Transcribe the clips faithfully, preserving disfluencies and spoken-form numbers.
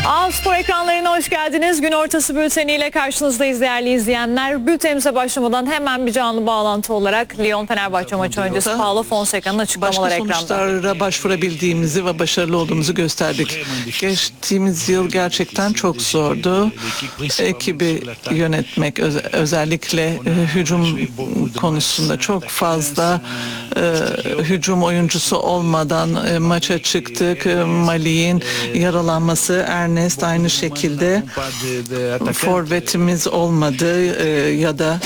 A Spor ekranlarına hoş geldiniz. Gün ortası bülteniyle karşınızdayız değerli izleyenler. Bültenimize başlamadan hemen bir canlı bağlantı olarak Lyon-Fenerbahçe maçı öncesi Paulo Fonseca'nın açıklamaları ekranda. Başka sonuçlara başvurabildiğimizi ve başarılı olduğumuzu gösterdik. Geçtiğimiz yıl gerçekten çok zordu. Ekibi yönetmek, öz özellikle e, hücum konusunda çok fazla e, hücum oyuncusu olmadan e, maça çıktık. E, Mali'nin yaralanması, Ernest aynı şekilde forvetimiz olmadı e, ya da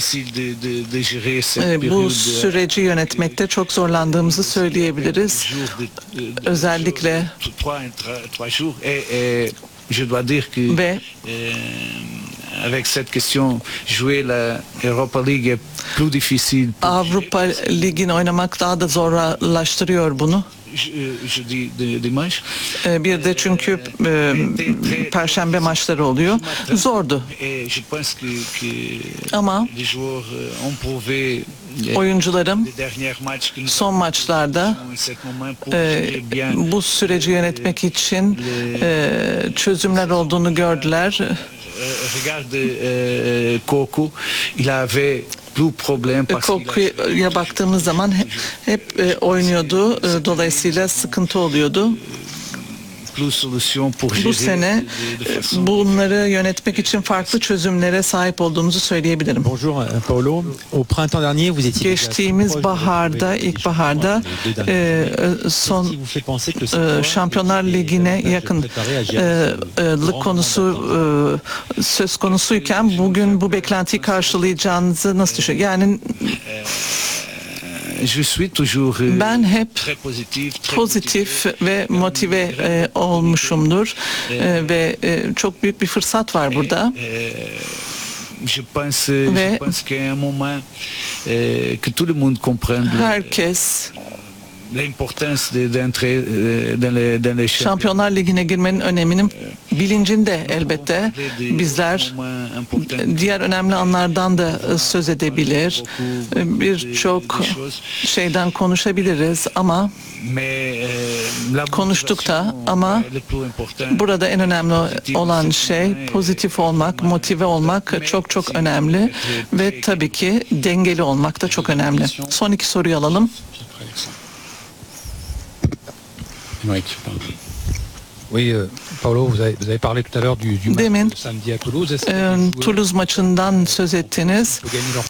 e, bu süreci yönetmekte çok zorlandığımızı söyleyebiliriz. Özellikle ve avec cette question, jouer la Europa League est plus difficile. Avrupa Ligi'ni oynamak daha da zorlaştırıyor bunu. Bir de çünkü e, Perşembe maçları oluyor. Zordu. Ama oyuncularım son maçlarda e, bu süreci yönetmek için e, çözümler olduğunu gördüler. Koku, il avait Koku'ya baktığımız zaman hep, hep e, oynuyordu. E, dolayısıyla sıkıntı oluyordu. Bu sene e, bunları yönetmek için farklı çözümlere sahip olduğumuzu söyleyebilirim. Bonjour Paulo. Au printemps dernier vous étiez Geçtiğimiz baharda, ilkbaharda e, son e, Şampiyonlar Ligi'ne yakın e, e, lık konusu e, söz konusuyken bugün bu beklentiyi karşılayacağınızı nasıl düşünüyorsunuz? Yani ben hep pozitif ve motive e, olmuşumdur e, ve e, çok büyük bir fırsat var burada. Ve herkes Şampiyonlar Ligi'ne girmenin öneminin bilincinde elbette. Bizler diğer önemli anlardan da söz edebilir. Birçok şeyden konuşabiliriz ama konuştuk da ama burada en önemli olan şey pozitif olmak, motive olmak çok çok önemli ve tabii ki dengeli olmak da çok önemli. Son iki soruyu alalım. Oui, euh, Paulo, vous avez, vous avez parlé tout à l'heure du, du match Demin samedi à Toulouse. e, Toulouse maçından söz ettiniz.